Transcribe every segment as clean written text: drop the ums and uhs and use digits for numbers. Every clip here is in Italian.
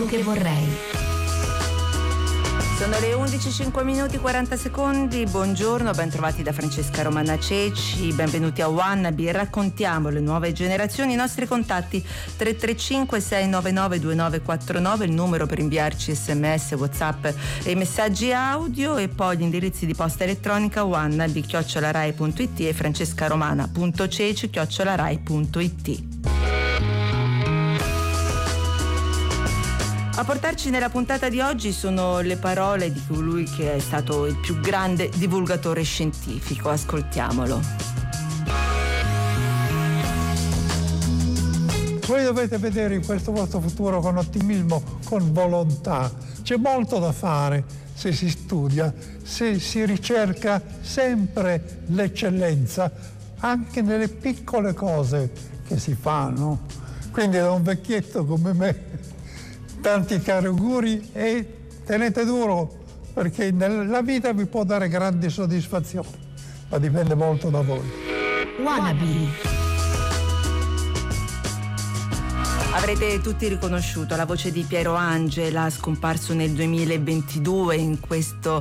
che vorrei. Sono le 11:05 minuti 40 secondi. Buongiorno, ben trovati da Francesca Romana Ceci, benvenuti a Wannabe. Raccontiamo le nuove generazioni. I nostri contatti 335 699 2949, il numero per inviarci sms, whatsapp e messaggi audio, e poi gli indirizzi di posta elettronica wannabe@rai.it e francescaromana.ceci@rai.it. A portarci nella puntata di oggi sono le parole di colui che è stato il più grande divulgatore scientifico. Ascoltiamolo. Voi dovete vedere in questo vostro futuro con ottimismo, con volontà. C'è molto da fare se si studia, se si ricerca sempre l'eccellenza, anche nelle piccole cose che si fanno. Quindi da un vecchietto come me, tanti cari auguri e tenete duro, perché la vita vi può dare grandi soddisfazioni, ma dipende molto da voi. Wannabe. Avrete tutti riconosciuto la voce di Piero Angela, scomparso nel 2022. In questo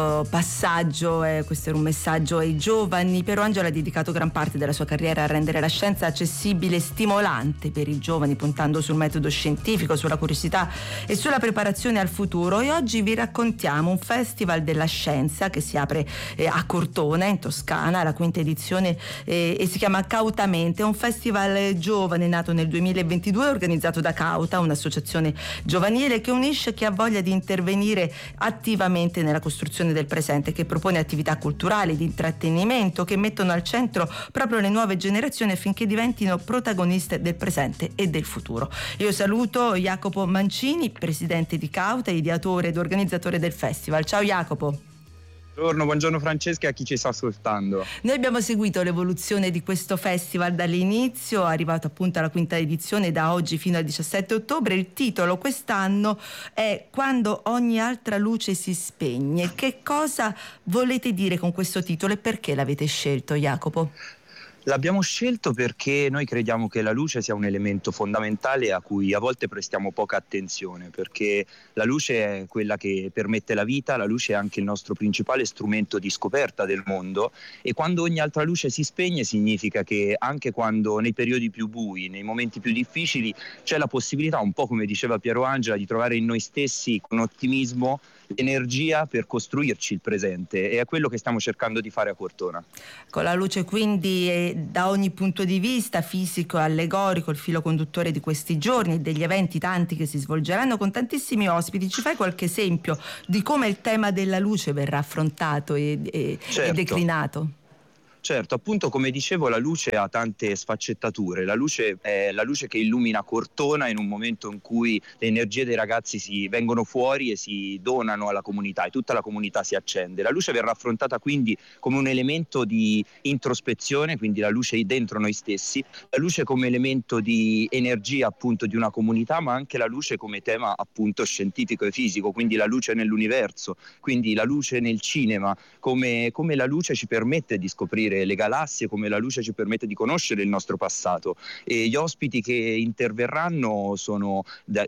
passaggio, questo era un messaggio ai giovani. Piero Angela ha dedicato gran parte della sua carriera a rendere la scienza accessibile e stimolante per i giovani, puntando sul metodo scientifico, sulla curiosità e sulla preparazione al futuro. E oggi vi raccontiamo un festival della scienza che si apre a Cortona, in Toscana, la quinta edizione, e si chiama Cautamente. È un festival giovane nato nel 2022, organizzato da Cauta, un'associazione giovanile che unisce chi ha voglia di intervenire attivamente nella costruzione del presente, che propone attività culturali, di intrattenimento, che mettono al centro proprio le nuove generazioni affinché diventino protagoniste del presente e del futuro. Io saluto Jacopo Mancini, presidente di Cauta, ideatore ed organizzatore del festival. Ciao Jacopo. Buongiorno Francesca e a chi ci sta ascoltando. Noi abbiamo seguito l'evoluzione di questo festival dall'inizio, arrivato appunto alla quinta edizione da oggi fino al 17 ottobre. Il titolo quest'anno è Quando ogni altra luce si spegne. Che cosa volete dire con questo titolo e perché l'avete scelto, Jacopo? L'abbiamo scelto perché noi crediamo che la luce sia un elemento fondamentale a cui a volte prestiamo poca attenzione, perché la luce è quella che permette la vita, la luce è anche il nostro principale strumento di scoperta del mondo, e quando ogni altra luce si spegne significa che anche quando nei periodi più bui, nei momenti più difficili, c'è la possibilità, un po' come diceva Piero Angela, di trovare in noi stessi con ottimismo l'energia per costruirci il presente, e è quello che stiamo cercando di fare a Cortona. Con la luce quindi da ogni punto di vista, fisico e allegorico, il filo conduttore di questi giorni, degli eventi tanti che si svolgeranno con tantissimi ospiti. Ci fai qualche esempio di come il tema della luce verrà affrontato e declinato? Certo, appunto come dicevo, la luce ha tante sfaccettature. La luce è la luce che illumina Cortona in un momento in cui le energie dei ragazzi si vengono fuori e si donano alla comunità, e tutta la comunità si accende. La luce verrà affrontata quindi come un elemento di introspezione, quindi la luce dentro noi stessi, la luce come elemento di energia appunto di una comunità, ma anche la luce come tema appunto scientifico e fisico, quindi la luce nell'universo, quindi la luce nel cinema, come la luce ci permette di scoprire le galassie, come la luce ci permette di conoscere il nostro passato. E gli ospiti che interverranno sono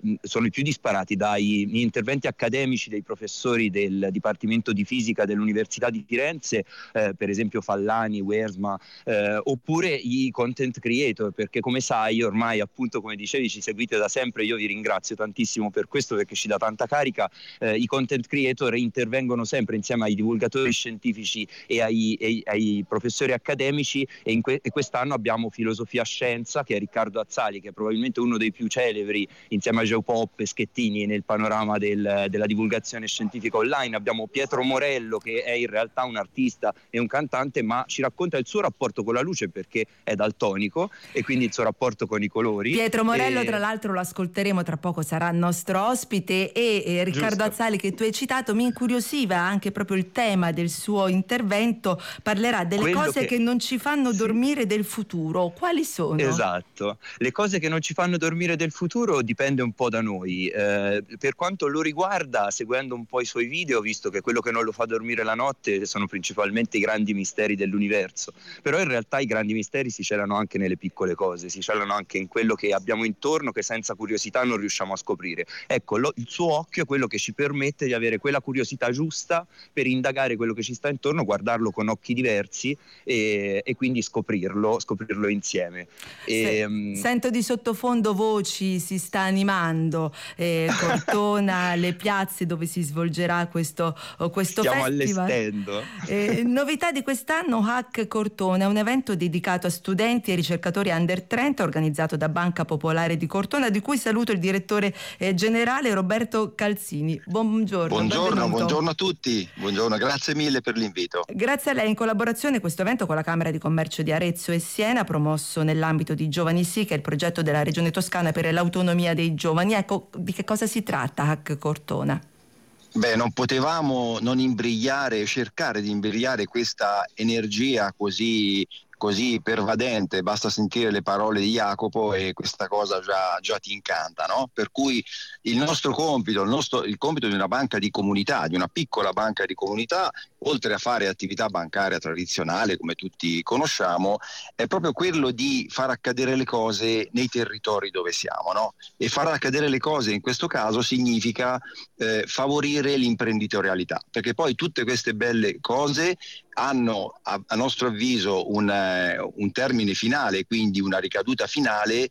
i più disparati, dagli interventi accademici dei professori del Dipartimento di Fisica dell'Università di Firenze, per esempio Fallani, Wersma, oppure i content creator, perché come sai ormai, appunto come dicevi, ci seguite da sempre. Io vi ringrazio tantissimo per questo, perché ci dà tanta carica. I content creator intervengono sempre insieme ai divulgatori scientifici e ai professori accademici, e quest'anno abbiamo Filosofia Scienza, che è Riccardo Azzali, che è probabilmente uno dei più celebri insieme a Geopop e Schettini nel panorama della divulgazione scientifica online. Abbiamo Pietro Morello, che è in realtà un artista e un cantante, ma ci racconta il suo rapporto con la luce, perché è daltonico, e quindi il suo rapporto con i colori. Pietro Morello tra l'altro lo ascolteremo tra poco, sarà nostro ospite. E Riccardo Azzali, che tu hai citato, mi incuriosiva anche proprio il tema del suo intervento. Parlerà delle cose cose che non ci fanno dormire del futuro, quali sono? Esatto, le cose che non ci fanno dormire del futuro dipende un po' da noi. Per quanto lo riguarda, seguendo un po' i suoi video, ho visto che quello che non lo fa dormire la notte sono principalmente i grandi misteri dell'universo, però in realtà i grandi misteri si celano anche nelle piccole cose, si celano anche in quello che abbiamo intorno che senza curiosità non riusciamo a scoprire. Ecco, il suo occhio è quello che ci permette di avere quella curiosità giusta per indagare quello che ci sta intorno, guardarlo con occhi diversi e quindi scoprirlo insieme. Sento di sottofondo voci, si sta animando Cortona, le piazze dove si svolgerà questo Stiamo festival. Allestendo. Novità di quest'anno, Hack Cortona è un evento dedicato a studenti e ricercatori under 30 organizzato da Banca Popolare di Cortona, di cui saluto il direttore generale Roberto Calzini. Buongiorno a tutti, buongiorno, grazie mille per l'invito. Grazie a lei. In collaborazione questo evento con la Camera di Commercio di Arezzo e Siena, promosso nell'ambito di Giovani Sì, che è il progetto della Regione Toscana per l'autonomia dei giovani. Ecco, di che cosa si tratta Hack Cortona? Beh, non potevamo non cercare di imbrigliare questa energia così pervadente, basta sentire le parole di Jacopo e questa cosa già ti incanta, no? Per cui il nostro compito, il compito di una banca di comunità, di una piccola banca di comunità, oltre a fare attività bancaria tradizionale come tutti conosciamo, è proprio quello di far accadere le cose nei territori dove siamo, no? E far accadere le cose in questo caso significa favorire l'imprenditorialità, perché poi tutte queste belle cose hanno a nostro avviso un termine finale, quindi una ricaduta finale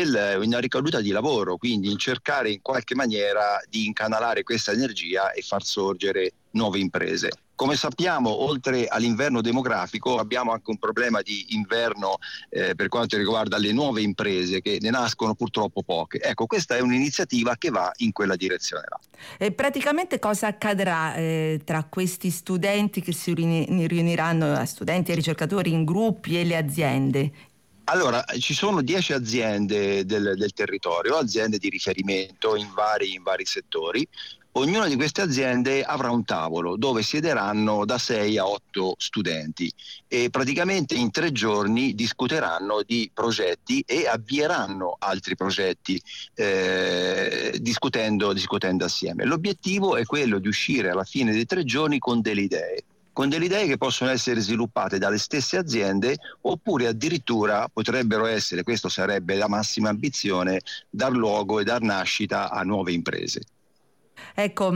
una ricaduta di lavoro, quindi in cercare in qualche maniera di incanalare questa energia e far sorgere nuove imprese. Come sappiamo, oltre all'inverno demografico abbiamo anche un problema di inverno per quanto riguarda le nuove imprese, che ne nascono purtroppo poche. Ecco, questa è un'iniziativa che va in quella direzione là. E praticamente cosa accadrà tra questi studenti che si riuniranno, studenti e ricercatori in gruppi, e le aziende? Allora, ci sono 10 aziende del territorio, aziende di riferimento in vari settori. Ognuna di queste aziende avrà un tavolo dove siederanno da 6 a 8 studenti e praticamente in 3 giorni discuteranno di progetti e avvieranno altri progetti discutendo assieme. L'obiettivo è quello di uscire alla fine dei 3 giorni con delle idee che possono essere sviluppate dalle stesse aziende, oppure addirittura potrebbero essere, questo sarebbe la massima ambizione, dar luogo e dar nascita a nuove imprese. Ecco,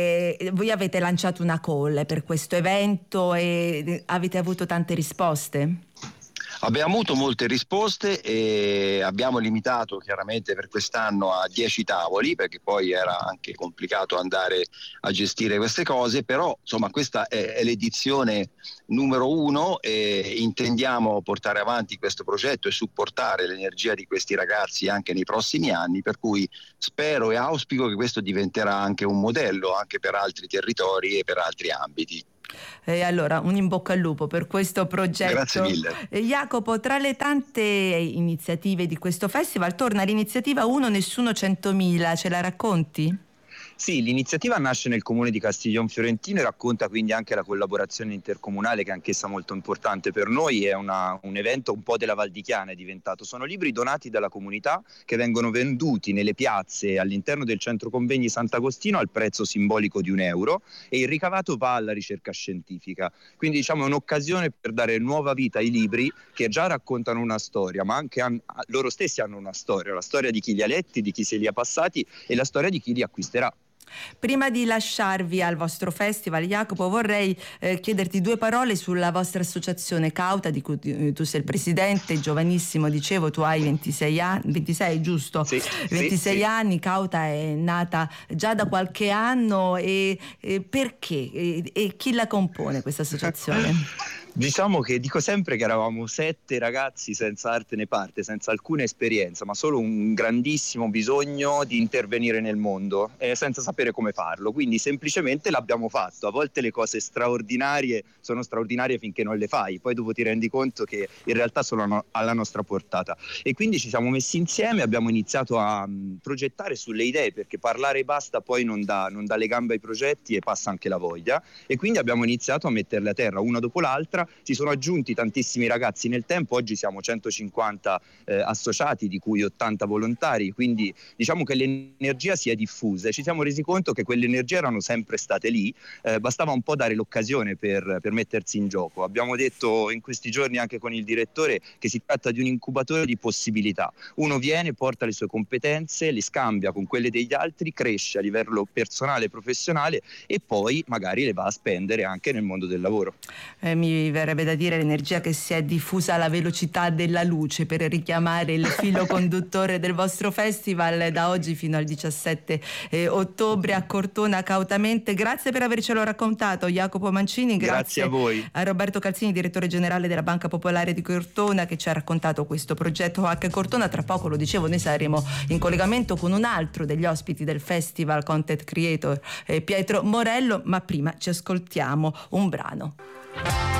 voi avete lanciato una call per questo evento e avete avuto tante risposte? Abbiamo avuto molte risposte e abbiamo limitato chiaramente per quest'anno a 10 tavoli, perché poi era anche complicato andare a gestire queste cose, però insomma questa è l'edizione numero 1 e intendiamo portare avanti questo progetto e supportare l'energia di questi ragazzi anche nei prossimi anni, per cui spero e auspico che questo diventerà anche un modello anche per altri territori e per altri ambiti. E allora un in bocca al lupo per questo progetto. Grazie mille. Jacopo, tra le tante iniziative di questo festival torna l'iniziativa Uno Nessuno 100.000, ce la racconti? Sì, l'iniziativa nasce nel comune di Castiglion Fiorentino e racconta quindi anche la collaborazione intercomunale, che è anch'essa molto importante per noi. È un evento un po' della Val di Chiana, è diventato. Sono libri donati dalla comunità che vengono venduti nelle piazze all'interno del centro convegni Sant'Agostino al prezzo simbolico di €1 e il ricavato va alla ricerca scientifica. Quindi diciamo è un'occasione per dare nuova vita ai libri che già raccontano una storia, ma anche loro stessi hanno una storia, la storia di chi li ha letti, di chi se li ha passati e la storia di chi li acquisterà. Prima di lasciarvi al vostro festival, Jacopo, vorrei chiederti 2 parole sulla vostra associazione Cauta, di cui tu sei il presidente, giovanissimo, dicevo, tu hai 26 anni, 26 giusto? Sì, 26 sì. anni, Cauta è nata già da qualche anno e perché? E chi la compone questa associazione? Diciamo che dico sempre che eravamo 7 ragazzi senza arte né parte, senza alcuna esperienza, ma solo un grandissimo bisogno di intervenire nel mondo senza sapere come farlo, quindi semplicemente l'abbiamo fatto. A volte le cose straordinarie sono straordinarie finché non le fai, poi dopo ti rendi conto che in realtà sono alla nostra portata, e quindi ci siamo messi insieme, abbiamo iniziato a progettare sulle idee, perché parlare e basta poi non dà le gambe ai progetti e passa anche la voglia, e quindi abbiamo iniziato a metterle a terra una dopo l'altra nostra. Si sono aggiunti tantissimi ragazzi nel tempo, oggi siamo 150 associati, di cui 80 volontari, quindi diciamo che l'energia si è diffusa e ci siamo resi conto che quelle energie erano sempre state lì, bastava un po' dare l'occasione per mettersi in gioco. Abbiamo detto in questi giorni anche con il direttore che si tratta di un incubatore di possibilità. Uno viene, porta le sue competenze, le scambia con quelle degli altri, cresce a livello personale e professionale e poi magari le va a spendere anche nel mondo del lavoro. Mi verrebbe da dire l'energia che si è diffusa alla velocità della luce, per richiamare il filo conduttore del vostro festival da oggi fino al 17 ottobre a Cortona cautamente. Grazie per avercelo raccontato, Jacopo Mancini. Grazie a voi. A Roberto Calzini, direttore generale della Banca Popolare di Cortona, che ci ha raccontato questo progetto Hack Cortona. Tra poco, lo dicevo, noi saremo in collegamento con un altro degli ospiti del festival, content creator Pietro Morello, ma prima ci ascoltiamo un brano.